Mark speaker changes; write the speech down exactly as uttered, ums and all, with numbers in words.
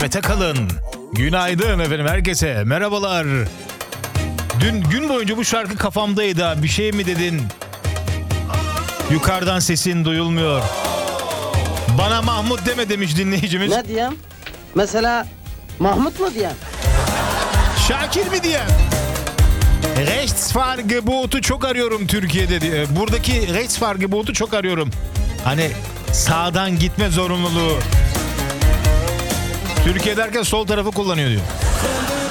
Speaker 1: Samet'e kalın. Günaydın efendim herkese. Merhabalar. Dün gün boyunca bu şarkı kafamdaydı. Bir şey mi dedin? Yukarıdan sesin duyulmuyor. Bana Mahmut deme demiş dinleyicimiz.
Speaker 2: Ne diyeyim? Mesela Mahmut mu diyeyim?
Speaker 1: Şakir mi diyeyim? Rechtsfargebot'u çok arıyorum Türkiye'de diye. Buradaki Rechtsfargebot'u çok arıyorum. Hani sağdan gitme zorunluluğu. Türkiye derken sol tarafı kullanıyor diyor.